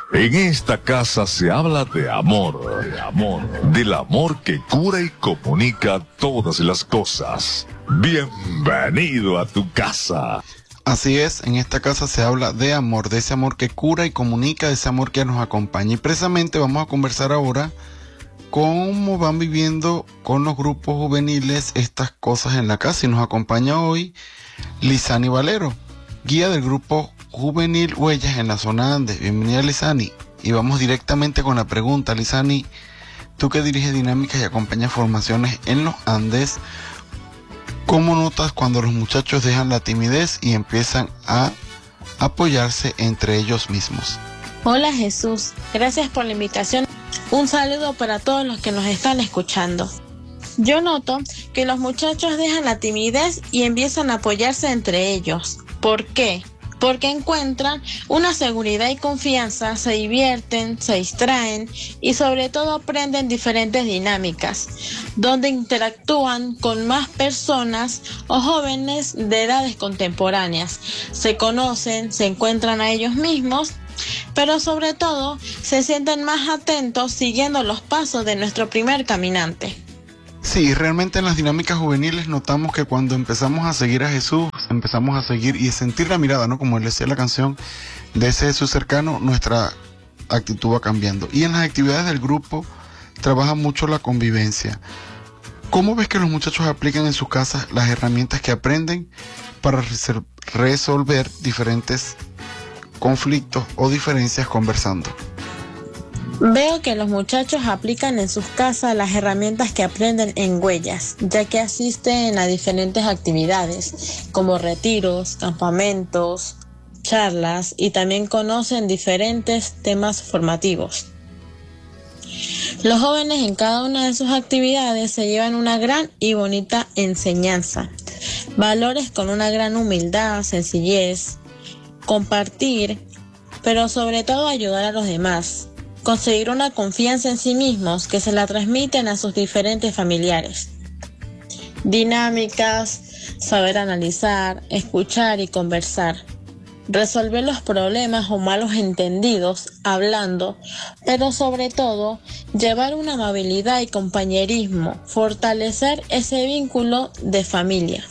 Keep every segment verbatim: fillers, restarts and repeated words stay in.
En esta casa se habla de amor, de amor, del amor que cura y comunica todas las cosas. Bienvenido a tu casa. Así es, en esta casa se habla de amor, de ese amor que cura y comunica, de ese amor que nos acompaña. Y precisamente vamos a conversar ahora cómo van viviendo con los grupos juveniles estas cosas en la casa. Y nos acompaña hoy Lizani Valero, guía del grupo juvenil Huellas en la zona Andes. Bienvenida, Lizani. Y vamos directamente con la pregunta. Lizani, tú que diriges dinámicas y acompañas formaciones en los Andes, ¿cómo notas cuando los muchachos dejan la timidez y empiezan a apoyarse entre ellos mismos? Hola Jesús, gracias por la invitación. Un saludo para todos los que nos están escuchando. Yo noto que los muchachos dejan la timidez y empiezan a apoyarse entre ellos. ¿Por qué? Porque encuentran una seguridad y confianza, se divierten, se distraen y sobre todo aprenden diferentes dinámicas, donde interactúan con más personas o jóvenes de edades contemporáneas. Se conocen, se encuentran a ellos mismos, pero sobre todo se sienten más atentos siguiendo los pasos de nuestro primer caminante. Sí, realmente en las dinámicas juveniles notamos que cuando empezamos a seguir a Jesús, empezamos a seguir y sentir la mirada, ¿no? Como él decía la canción, de ese Jesús cercano, nuestra actitud va cambiando. Y en las actividades del grupo trabaja mucho la convivencia. ¿Cómo ves que los muchachos aplican en sus casas las herramientas que aprenden para resolver diferentes conflictos o diferencias conversando? Veo que los muchachos aplican en sus casas las herramientas que aprenden en Huellas, ya que asisten a diferentes actividades, como retiros, campamentos, charlas, y también conocen diferentes temas formativos. Los jóvenes en cada una de sus actividades se llevan una gran y bonita enseñanza, valores con una gran humildad, sencillez, compartir, pero sobre todo ayudar a los demás. Conseguir una confianza en sí mismos que se la transmiten a sus diferentes familiares. Dinámicas, saber analizar, escuchar y conversar. Resolver los problemas o malos entendidos hablando, pero sobre todo llevar una amabilidad y compañerismo, fortalecer ese vínculo de familia.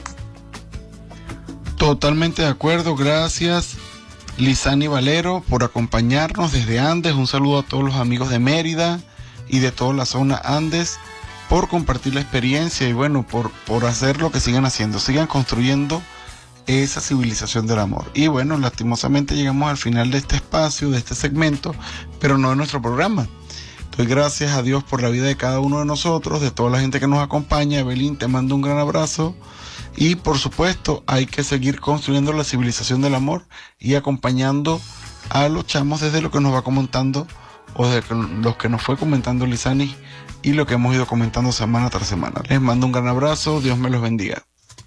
Totalmente de acuerdo, gracias Lizani Valero por acompañarnos desde Andes. Un saludo a todos los amigos de Mérida y de toda la zona Andes por compartir la experiencia y bueno, por, por hacer lo que sigan haciendo, sigan construyendo esa civilización del amor. Y bueno, lastimosamente llegamos al final de este espacio, de este segmento, pero no de nuestro programa. Doy gracias a Dios por la vida de cada uno de nosotros, de toda la gente que nos acompaña. Evelyn, te mando un gran abrazo. Y por supuesto hay que seguir construyendo la civilización del amor y acompañando a los chamos desde lo que nos va comentando o de los que nos fue comentando Lizani y lo que hemos ido comentando semana tras semana. Les mando un gran abrazo, Dios me los bendiga.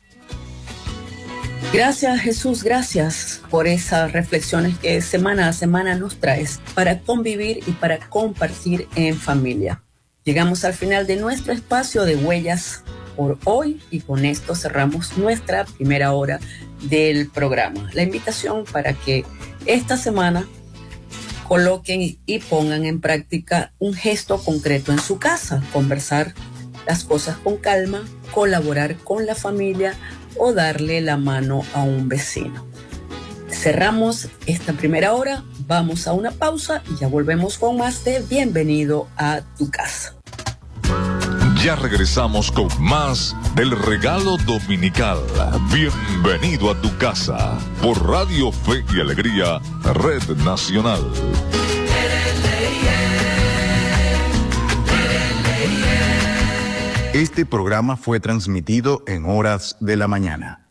Gracias Jesús, gracias por esas reflexiones que semana a semana nos traes para convivir y para compartir en familia. Llegamos al final de nuestro espacio de Huellas por hoy y con esto cerramos nuestra primera hora del programa. La invitación para que esta semana coloquen y pongan en práctica un gesto concreto en su casa, conversar las cosas con calma, colaborar con la familia o darle la mano a un vecino. Cerramos esta primera hora, vamos a una pausa y ya volvemos con más de Bienvenido a tu casa. Ya regresamos con más del regalo dominical. Bienvenido a tu casa por Radio Fe y Alegría, Red Nacional. Este programa fue transmitido en horas de la mañana.